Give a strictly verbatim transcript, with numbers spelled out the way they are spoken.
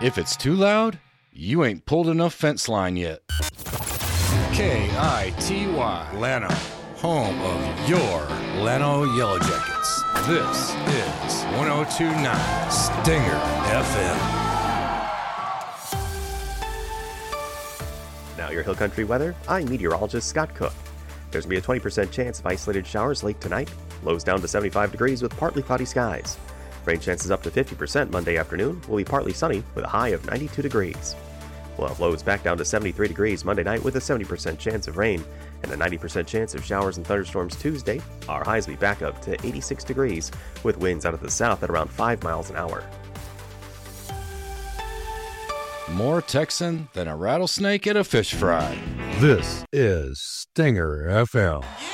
If it's too loud, you ain't pulled enough fence line yet. K I T Y, Llano, home of your Llano Yellow Jackets. This is one oh two point nine Stinger F M. Now your Hill Country weather, I'm meteorologist Scott Cook. There's going to be a twenty percent chance of isolated showers late tonight. Lows down to seventy-five degrees with partly cloudy skies. Rain chances up to fifty percent Monday afternoon. Will be partly sunny with a high of ninety-two degrees. We'll have lows back down to seventy-three degrees Monday night with a seventy percent chance of rain and a ninety percent chance of showers and thunderstorms Tuesday. Our highs will be back up to eighty-six degrees with winds out of the south at around five miles an hour. More Texan than a rattlesnake at a fish fry. This is Stinger F M.